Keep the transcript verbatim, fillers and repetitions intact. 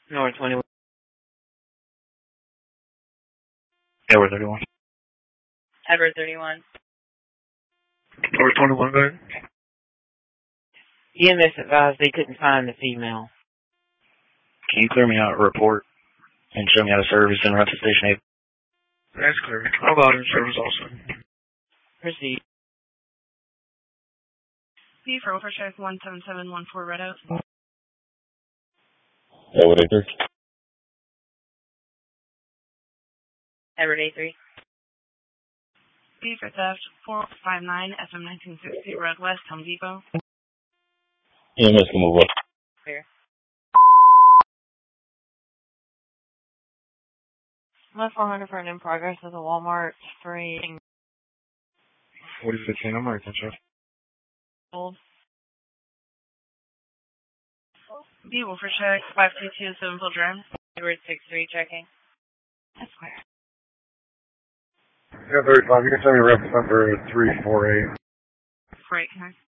North twenty-one. Edward thirty-one. Edward thirty-one. North twenty-one, go ahead. E M S advised they couldn't find the female. Can you clear me out a report and show me how to service and run to station eight? That's clear. I'll go out and service also. Proceed. B for overcheck one seven seven one four Red Oak. Edward A three. Edward A three. B for theft four five nine F M nineteen sixty Road West, Home Depot. E M S can move up. Clear. My four hundred for an in progress at the Walmart free. forty fifteen, I'm right, attention. Old. B overcheck five two two seven Full Drive. Edward six three checking. That's clear. Yeah, thirty-five. You can send me a reference number three four eight. Freight connect.